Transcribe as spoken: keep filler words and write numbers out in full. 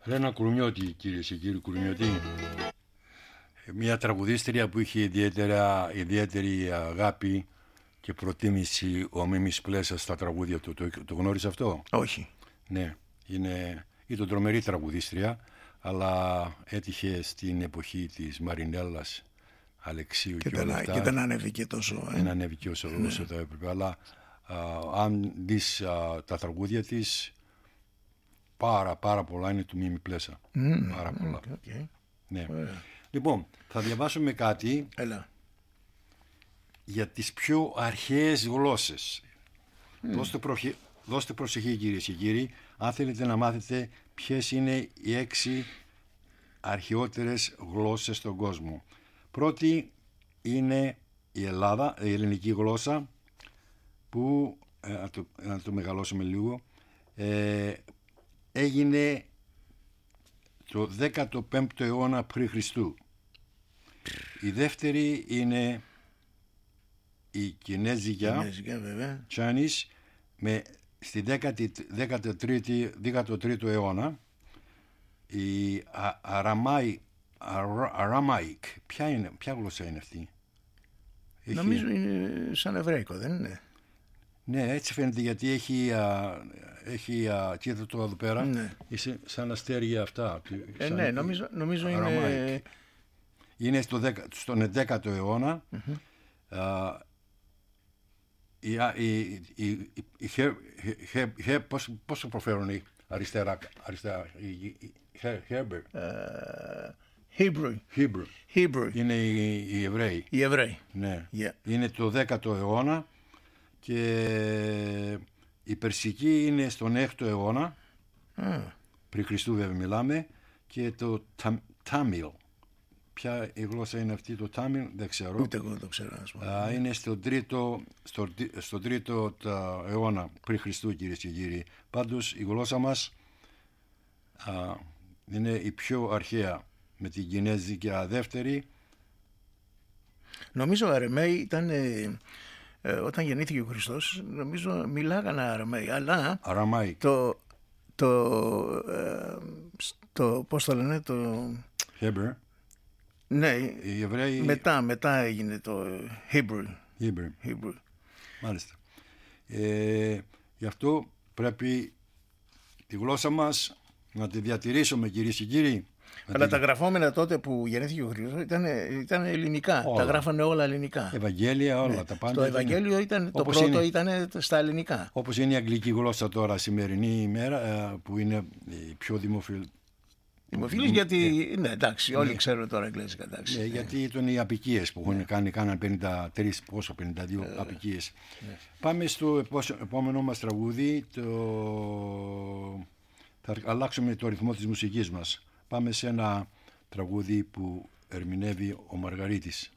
Ρένα Κουρμιώτη, κυρίες και κύριοι, Κουρμιώτη. Μια τραγουδίστρια που είχε ιδιαίτερα, ιδιαίτερη αγάπη και προτίμηση ο Μίμης Πλέσας στα τραγούδια του. Το, το γνώρισε αυτό? Όχι. Ναι, είναι, ήταν τρομερή τραγουδίστρια, αλλά έτυχε στην εποχή της Μαρινέλλας, Αλεξίου και, και όλα δεν, αυτά. Και δεν ανέβηκε τόσο. Ε? Δεν ανέβηκε όσο, ναι. όσο το έπρεπε, αλλά α, αν δεις α, τα τραγούδια της, πάρα πάρα πολλά είναι του Μίμη Πλέσα. Mm, πάρα πολλά. Okay, okay. Ναι. Yeah. Λοιπόν, θα διαβάσουμε κάτι Έλα. για τις πιο αρχαίες γλώσσες. Mm. Δώστε, προχε... Δώστε προσοχή, κυρίες και κύριοι, αν θέλετε να μάθετε ποιες είναι οι έξι αρχαιότερες γλώσσες στον κόσμο. Πρώτη είναι η Ελλάδα, η ελληνική γλώσσα, που, ε, να, το, να το μεγαλώσουμε λίγο, ε, έγινε το δέκατο πέμπτο αιώνα πριν Χριστού. Η δεύτερη είναι η Κινέζικα, Chinese, με στη δέκατο τρίτο αιώνα. Η Αραμάικ, Αραμάικ, ποια, είναι, ποια γλώσσα είναι αυτή? Νομίζω έχει... είναι σαν εβραϊκό, δεν είναι? Ναι, έτσι φαίνεται, γιατί έχει, α, έχει α, κοίτα το εδώ πέρα, ναι. Είσαι σαν αστέρια αυτά. Ε, σαν, ναι, νομίζω, νομίζω είναι... Είναι στο δεκα, στον δέκατο αιώνα. Mm-hmm. Α, η, η, η, η, η, η, πώς, πώς το προφέρουν οι αριστερά, αριστερά Hebrew. Hebrew. Hebrew. Hebrew. Είναι οι, οι Εβραίοι. Οι Εβραίοι. Ναι. Yeah. Είναι το δέκατο αιώνα και η Περσική είναι στον έκτο αιώνα. Mm. Πριν Χριστού βέβαια μιλάμε. Και το Τάμιλ. Ποια η γλώσσα είναι αυτή, το Τάμιλ, δεν ξέρω. Ούτε εγώ το ξέρω. Α, είναι στον τρίτο, στο, στο τρίτο τα, αιώνα πριν Χριστού, κυρίες και κύριοι. Πάντως η γλώσσα μας α, είναι η πιο αρχαία, με την Κινέζικη δεύτερη. Νομίζω Αραμαίοι ήταν, ε, ε, όταν γεννήθηκε ο Χριστός, νομίζω μιλάγανε Αραμαίοι, αλλά Αραμάικ. το, το, ε, το, πώς το λένε, το... Hebrew. Ναι, οι Εβραίοι... μετά, μετά έγινε το Hebrew. Hebrew. Hebrew. Μάλιστα. Ε, γι' αυτό πρέπει τη γλώσσα μας να τη διατηρήσουμε, κυρίες και κύριοι. Αλλά τα γραφόμενα τότε που γεννήθηκε ο Χριστός ήταν, ήταν ελληνικά. Όλα. Τα γράφανε όλα ελληνικά. Ευαγγέλια, όλα ναι. τα πάντα. Το Ευαγγέλιο ήταν, το πρώτο είναι, ήταν στα ελληνικά. Όπως είναι η αγγλική γλώσσα τώρα, σημερινή ημέρα, που είναι η πιο δημοφιλή. Δημοφιλής, γιατί. Ναι, εντάξει, όλοι ναι. ξέρουν τώρα εγγλέζικα. Εντάξει. Ναι, γιατί ήταν οι απικίες που έχουν ναι. κάνει, κάναν πενήντα τρία, πόσο, πενήντα δύο ε, απικίες. Ναι. Πάμε στο επόμενο μας τραγούδι. Το... Θα αλλάξουμε το ρυθμό της μουσικής μας. Πάμε σε ένα τραγούδι που ερμηνεύει ο Μαργαρίτης.